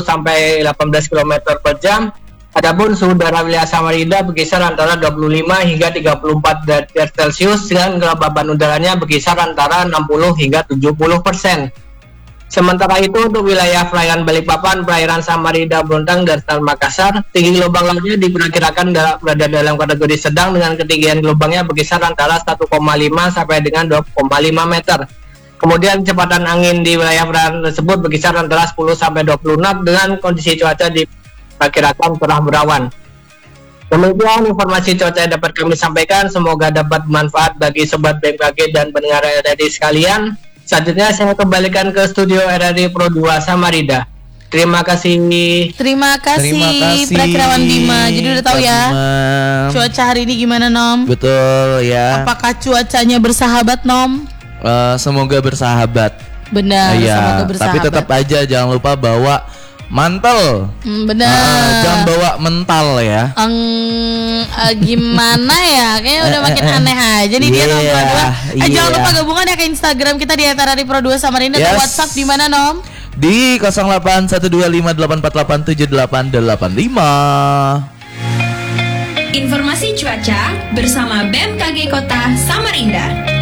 sampai 18 km per jam. Adapun suhu udara wilayah Samarinda berkisar antara 25 hingga 34 derajat Celcius dengan kelembaban udaranya berkisar antara 60 hingga 70%. Sementara itu untuk wilayah perairan Balikpapan, perairan Samarinda, Bontang, dan Makassar, tinggi gelombang lautnya diperkirakan berada dalam kategori sedang dengan ketinggian gelombangnya berkisar antara 1,5 sampai dengan 2,5 meter. Kemudian kecepatan angin di wilayah perairan tersebut berkisar antara 10 sampai 20 knot dengan kondisi cuaca diperkirakan cerah berawan. Demikian informasi cuaca yang dapat kami sampaikan, semoga dapat bermanfaat bagi sobat BMKG dan pendengar RRI sekalian. Selanjutnya saya kembalikan ke studio RRI Pro 2 Samarinda. Terima kasih. Terima kasih Prakirawan Bima. Jadi udah tahu ya cuaca hari ini gimana, Nom? Betul ya. Apakah cuacanya bersahabat, Nom? Semoga bersahabat. Benar, semoga bersahabat. Tapi tetap aja jangan lupa bawa mantel. Benar. Jangan bawa mental ya. Gimana ya? Kayaknya udah makin aneh aja nih dia Nom Pro 2. Jangan lupa gabungan ya ke Instagram kita di RRI Pro 2 Samarinda atau WhatsApp di mana, Nom? Di 081254787885. Informasi cuaca bersama BMKG Kota Samarinda.